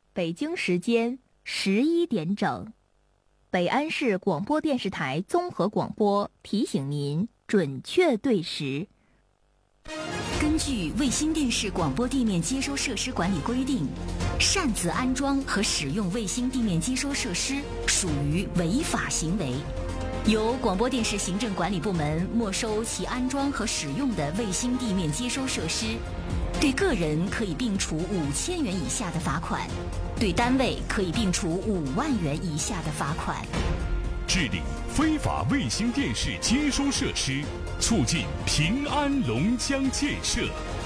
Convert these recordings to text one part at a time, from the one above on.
北京时间11点整，北安市广播电视台综合广播提醒您准确对时。 根据卫星电视广播地面接收设施管理规定，擅自安装和使用卫星地面接收设施属于违法行为，由广播电视行政管理部门没收其安装和使用的卫星地面接收设施，对个人可以并处5000元以下的罚款，对单位可以并处5万元以下的罚款。 治理非法卫星电视接收设施，促进平安龙江建设。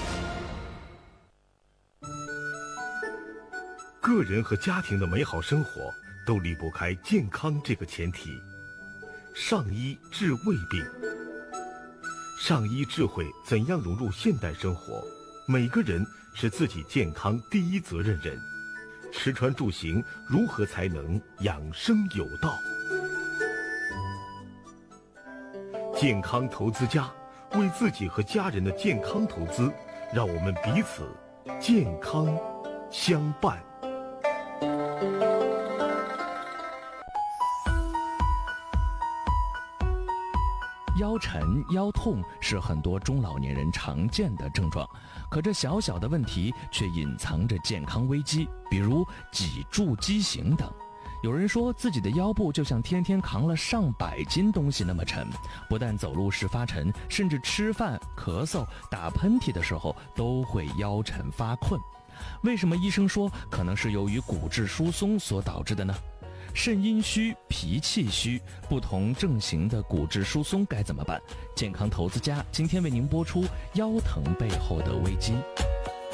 个人和家庭的美好生活都离不开健康这个前提。上医治胃病，上医智慧怎样融入现代生活？每个人是自己健康第一责任人，吃穿住行如何才能养生有道？健康投资家，为自己和家人的健康投资，让我们彼此健康相伴。 腰沉、腰痛是很多中老年人常见的症状，可这小小的问题却隐藏着健康危机，比如脊柱畸形等。有人说自己的腰部就像天天扛了上百斤东西那么沉，不但走路时发沉，甚至吃饭、咳嗽、打喷嚏的时候都会腰沉发困。为什么医生说可能是由于骨质疏松所导致的呢？肾阴虚、脾气虚，不同症型的骨质疏松该怎么办？健康投资家今天为您播出腰疼背后的危机。